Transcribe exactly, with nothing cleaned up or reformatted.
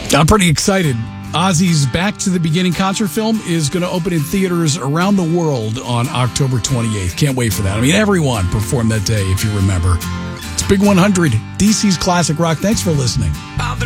I'm pretty excited. Ozzy's Back to the Beginning concert film is going to open in theaters around the world on October twenty-eighth. Can't wait for that. I mean, everyone performed that day, if you remember. It's Big one hundred, D C's Classic Rock. Thanks for listening.